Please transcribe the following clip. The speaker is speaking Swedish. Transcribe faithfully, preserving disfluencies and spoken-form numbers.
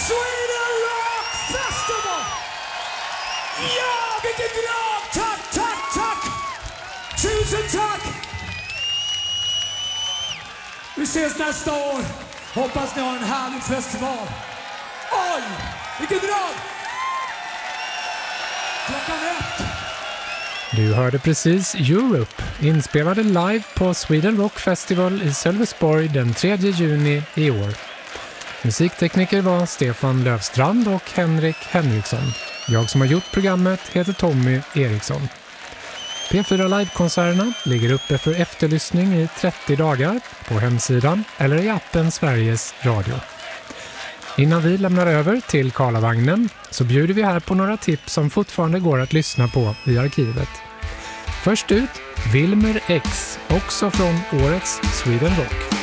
Sweden Rock Festival! Ja, vilket drag! Tack, tack, tack! Tusen tack! Vi ses nästa år. Hoppas ni har en härlig festival. Oj, vilket drag! Klockan ett. Du hörde precis Europe, inspelade live på Sweden Rock Festival i Sölvesborg den tredje juni i år. Musiktekniker var Stefan Löfstrand och Henrik Henriksson. Jag som har gjort programmet heter Tommy Eriksson. P fyra Live-konserterna ligger uppe för efterlyssning i trettio dagar på hemsidan eller i appen Sveriges Radio. Innan vi lämnar över till Karlavagnen så bjuder vi här på några tips som fortfarande går att lyssna på i arkivet. Först ut, Wilmer X, också från årets Sweden Rock.